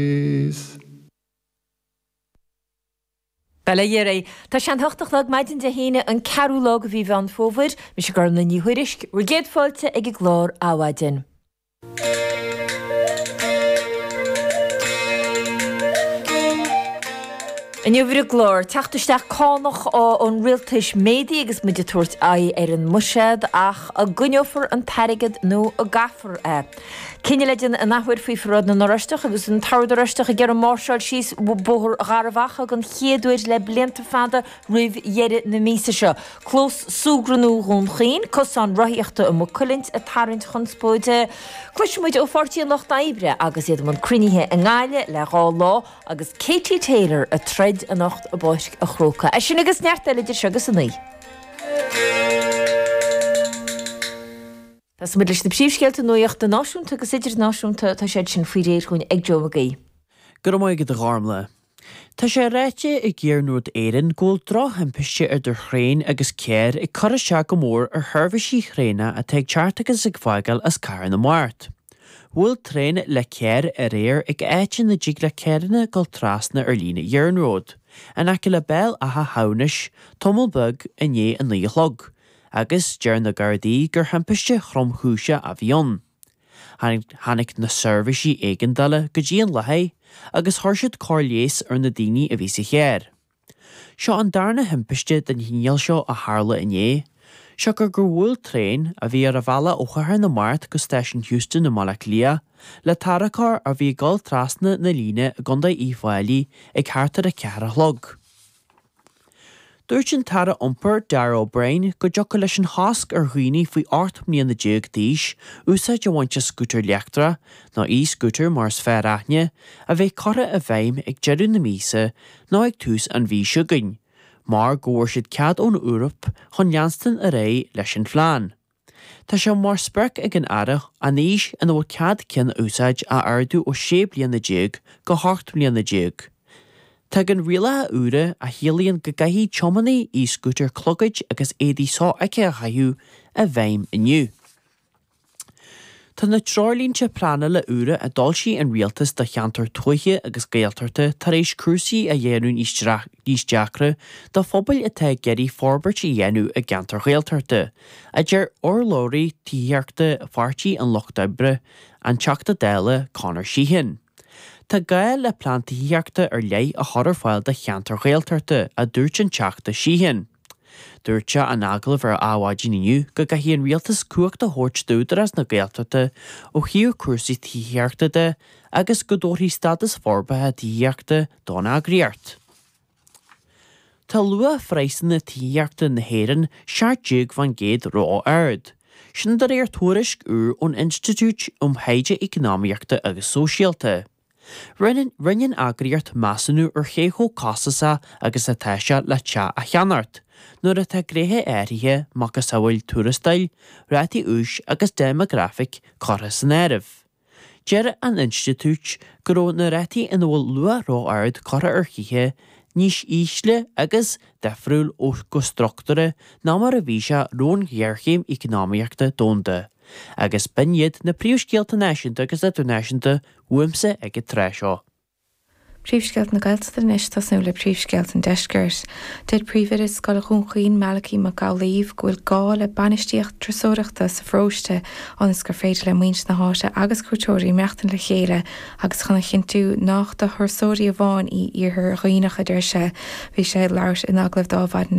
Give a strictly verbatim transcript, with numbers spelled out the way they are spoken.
Bella Yeri, tá sean hochtach lag maidin de héine an carúlog a bhí van fófur, mis se gar na níhuiirisk, ru géad fáilte ag ag glár áhaidin. An jofir glór, teachtuisteach cánach á an rialtais médi agus muidir tuairt ai ar an muisead ach a gúneofar an tarigad nó a gafar é. Cinne leidir a nachhuiir faoi forrád na noraisteach agus an tardaraisteach a ggéar an máseáil síos bóthir gharabhacha gan chéadúir le blianta fada roimh dhéire na mísa seo. Clós súgranú gún chin, cos an roiíochta a mo culint a tarint chun spóide. Cluis muid ó fortíí locht aibre agus iad man crinithe a ngáile le gá lá agus Katie Taylor a treid a nacht a báisc a chróca. A sin agus neartta leidir segus a ní. Tás mid leis na príomhscéalta nuíochta náisiúnta agus idir náisiúnta tá sé sin faoi réir chuin ag Joe agaí. Gur am go a gharmla. Tá sé réite i ggéarnúd éireann ggóil dro himpeiste ar do chréin agus céir i cur se go mór ar thurbhaisí chréine a teag teart agus ag fágail as cairn na máirt. Bhfuil tréin le céir a réir ag éitin na dig le céiranna gáil trasna ar lína dhearnród, an aici le bell a ha haunis, tomul bug a né a níolog, agus dear na gardaí gur himpeiste chromthúise a bhíon. Hannig na serviceí éigeandala go dtíon lethaid agus thuirsead cóirléas ar na daoine a bhí sa chéir. Seo an darna himpeiste den híneal seo a tharla inné, seo gur gur bhfuil tréin a bhí ar a bhela ó chathair na máirt go Station Houston na Malaclia le tarachar a bhí gáil trasna na líne a gunda íomháilí ag chartar a ceara log. Dúirt sin tara iompar Darrell O'Brien go deocha leis an hasc ar dhaoine faoi ort mbliana na déag díos úsáid a bhainte scútar leachtra ná í scútar mars fearraithne a bheith cara a bheim ag jeadú na mísa ná ag tús an bhí siúgain, mar gúir siad cead ón Úrap chun leanstan a ré leis an phláán. Tá sé mar speic ag an airith a níos an bhfuil cead cin úsáid a ardú ó sé bliana na déag go hocht bliana na déag. Tá an rialathe úra a héalaíonn go gaithí teomannaí í scútar clogaid agus éadaí sá aice a chaithú a bheim inniu. Tá na trálínte plána le úra a dulsí an rialtas de cheantar tuaithe agus gaaltarta tar éis crusaí a dhéanún níos deacra do phobal atá geirí forbairt i dhéanú a gantar gaaltarta, a dear orlóirí tíheachta fartí an Lochdabre an teachta déile Conor Sheehan. Tá gael le plantaíheachta ar lei a thorar fáil de cheantar gaaltarta a dúirt an teachta Sheehan. Dúirte an aglah ar áhhaidin inniu go gaithíon rialtas cuacht a thuirt dúdaras na gaaltarta ó chiú cuasaí tíheachta de agus go dóirí stadas forbathe tíheachta donna agriart. Tá lua freisin na tíheachta na héireann seaartúg van géad rá aird. Sin dar ar tuairisc úr ón Institute um Haide Economiaachta agus Sóisialta. Rinnean agriart measanú ar chéthó casasa agus a teise le te a cheanart, nuair a tá gréthe áirithe mac a saoil túrastail, rátaí ús agus demographic cara san éirih. Deir an Institute go raibh na rátaí ina bhfuil lua rá aird cara ar chithe níos ísle agus defriúil ó go struchtúra ná mar a bhí se rón ghearchéim economiaachta dónda. agus biniad na príomhscéalta náisiúnta agus idirnáisiúnta uaimsa ag a tréseo. Príomhscéalt na Gaeltachta níos tasnú le príomhscéalt an deisgurt. Dead príomhir is scoil chun Malachi má gálaíomh gohfuil gá le banistíocht trasóireachta sa phróiste anas gur féidir le muint na háite agus cuairteoirí meachtain le chéile agus chuna chin tú nach de thursóirí a bháin í iarthar roioineach a deir se bhí sé leirt in aglah dábhaid